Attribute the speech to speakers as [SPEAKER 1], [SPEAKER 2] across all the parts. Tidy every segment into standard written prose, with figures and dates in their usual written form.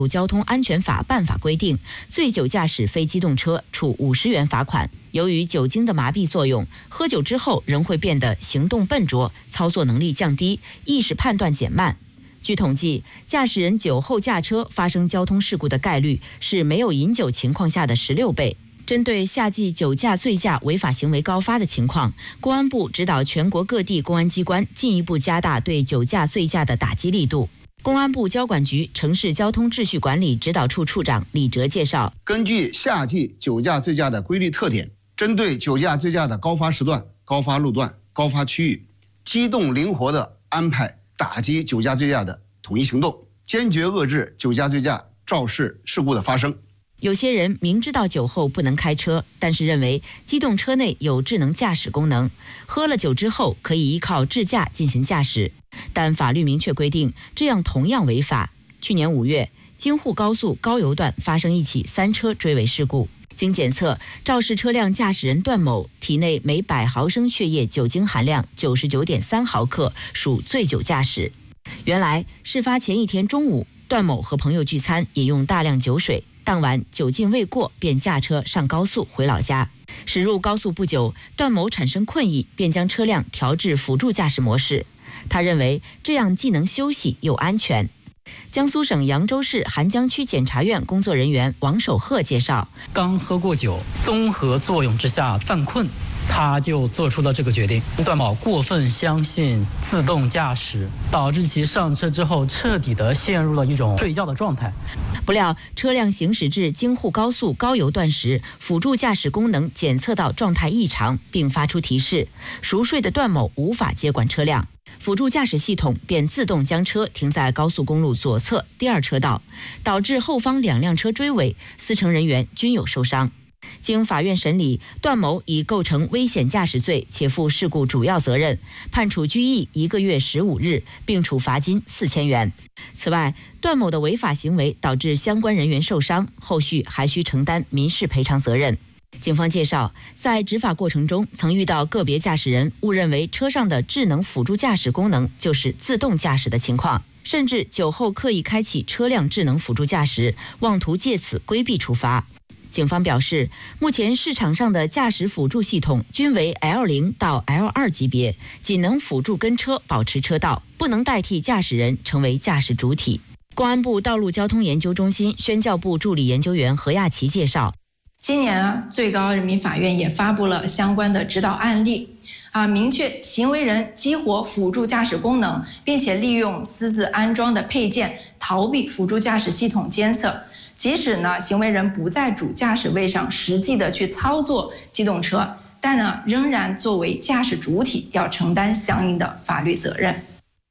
[SPEAKER 1] 交通安全法办法规定，醉酒驾驶非机动车处50元罚款。由于酒精的麻痹作用，喝酒之后人会变得行动笨拙，操作能力降低，意识判断减慢。据统计，驾驶人酒后驾车发生交通事故的概率是没有饮酒情况下的16倍。针对夏季酒驾、醉驾违法行为高发的情况，公安部指导全国各地公安机关进一步加大对酒驾、醉驾的打击力度。公安部交管局城市交通秩序管理指导处处长李哲介绍，
[SPEAKER 2] 根据夏季酒驾、醉驾的规律特点，针对酒驾、醉驾的高发时段、高发路段、高发区域，机动灵活地安排打击酒驾、醉驾的统一行动，坚决遏制酒驾、醉驾肇事事故的发生。
[SPEAKER 1] 有些人明知道酒后不能开车，但是认为机动车内有智能驾驶功能，喝了酒之后可以依靠智驾进行驾驶，但法律明确规定，这样同样违法。去年5月，京沪高速高邮段发生一起3车追尾事故，经检测，肇事车辆驾驶人段某体内每100毫升血液酒精含量99.3毫克，属醉酒驾驶。原来事发前一天中午，段某和朋友聚餐，饮用大量酒水，当晚酒劲未过，便驾车上高速回老家。驶入高速不久，段某产生困意，便将车辆调至辅助驾驶模式。他认为这样既能休息又安全。江苏省扬州市邗江区检察院工作人员王守鹤介绍，
[SPEAKER 3] 刚喝过酒，综合作用之下犯困，他就做出了这个决定。段某过分相信自动驾驶，导致其上车之后彻底的陷入了一种睡觉的状态。
[SPEAKER 1] 不料车辆行驶至京沪高速高邮段时，辅助驾驶功能检测到状态异常，并发出提示，熟睡的段某无法接管车辆，辅助驾驶系统便自动将车停在高速公路左侧第2车道，导致后方2辆车追尾，4乘人员均有受伤。经法院审理，段某已构成危险驾驶罪，且负事故主要责任，判处拘役1个月15日，并处罚金4000元。此外，段某的违法行为导致相关人员受伤，后续还需承担民事赔偿责任。警方介绍，在执法过程中，曾遇到个别驾驶人误认为车上的智能辅助驾驶功能就是自动驾驶的情况，甚至酒后刻意开启车辆智能辅助驾驶，妄图借此规避处罚。警方表示，目前市场上的驾驶辅助系统均为 L0 到 L2 级别，仅能辅助跟车保持车道，不能代替驾驶人成为驾驶主体。公安部道路交通研究中心宣教部助理研究员何亚琪介绍，
[SPEAKER 4] 今年最高人民法院也发布了相关的指导案例，明确行为人激活辅助驾驶功能，并且利用私自安装的配件逃避辅助驾驶系统监测。即使行为人不在主驾驶位上实际的去操作机动车，但仍然作为驾驶主体要承担相应的法律责任。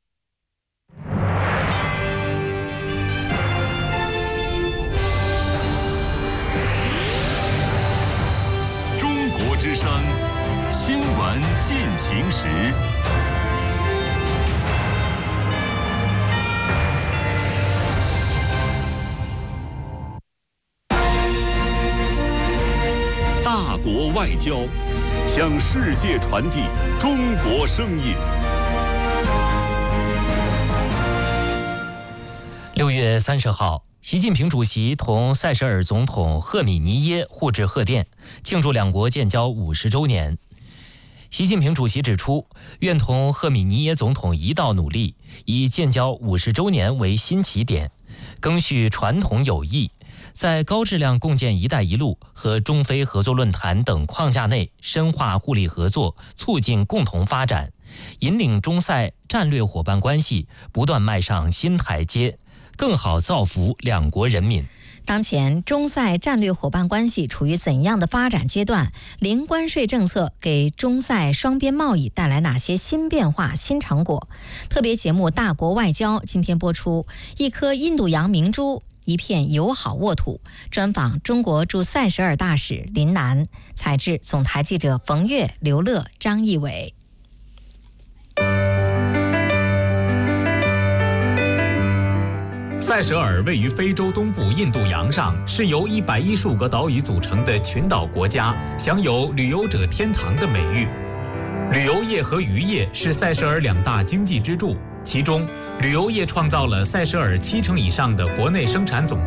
[SPEAKER 5] 中国之声新闻进行时。
[SPEAKER 6] 大国外交，向世界传递中国声音。
[SPEAKER 7] 6月30号，习近平主席同塞舌尔总统赫米尼耶互致贺电，庆祝两国建交50周年。习近平主席指出，愿同赫米尼耶总统一道努力，以建交50周年为新起点，赓续传统友谊，在高质量共建“一带一路”和中非合作论坛等框架内深化互利合作，促进共同发展，引领中塞战略伙伴关系不断迈上新台阶，更好造福两国人民。
[SPEAKER 8] 当前中塞战略伙伴关系处于怎样的发展阶段？零关税政策给中塞双边贸易带来哪些新变化、新成果？特别节目《大国外交》今天播出，一颗印度洋明珠，一片友好沃土。专访中国驻塞舌尔大使林楠，采制总台记者冯月、刘乐、张义伟。
[SPEAKER 9] 塞舌尔位于非洲东部印度洋上，是由115个岛屿组成的群岛国家，享有旅游者天堂的美誉。旅游业和渔业是塞舌尔两大经济支柱，其中旅游业创造了塞舌尔70%以上的国内生产总